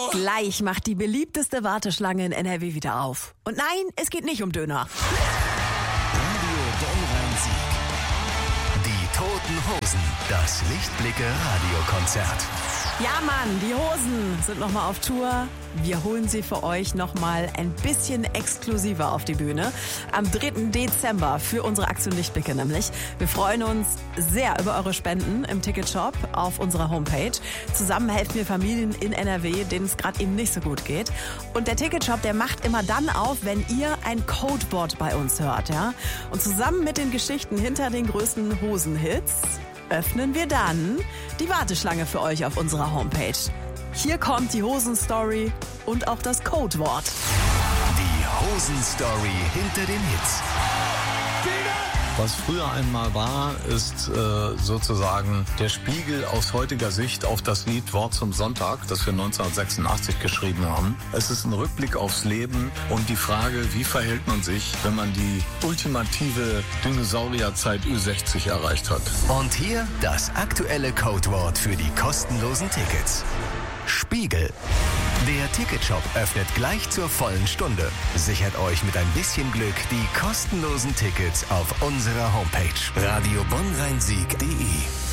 Gleich macht die beliebteste Warteschlange in NRW wieder auf. Und nein, es geht nicht um Döner. Radio Bonn-Rhein-Sieg. Die Toten Hosen. Das Lichtblicke-Radiokonzert. Ja, Mann, die Hosen sind nochmal auf Tour. Wir holen sie für euch nochmal ein bisschen exklusiver auf die Bühne. Am 3. Dezember für unsere Aktion Lichtblicke nämlich. Wir freuen uns sehr über eure Spenden im Ticketshop auf unserer Homepage. Zusammen helfen wir Familien in NRW, denen es gerade eben nicht so gut geht. Und der Ticketshop, der macht immer dann auf, wenn ihr ein Codewort bei uns hört. Ja? Und zusammen mit den Geschichten hinter den größten Hosenhits öffnen wir dann die Warteschlange für euch auf unserer Homepage. Hier kommt die Hosenstory und auch das Codewort. Die Hosenstory hinter den Hits. Was früher einmal war, ist sozusagen der Spiegel aus heutiger Sicht auf das Lied Wort zum Sonntag, das wir 1986 geschrieben haben. Es ist ein Rückblick aufs Leben und die Frage, wie verhält man sich, wenn man die ultimative Dinosaurierzeit Ü60 erreicht hat. Und hier das aktuelle Codewort für die kostenlosen Tickets. Spiegel. Der Ticketshop öffnet gleich zur vollen Stunde. Sichert euch mit ein bisschen Glück die kostenlosen Tickets auf unserer Homepage radiobonnrheinsieg.de.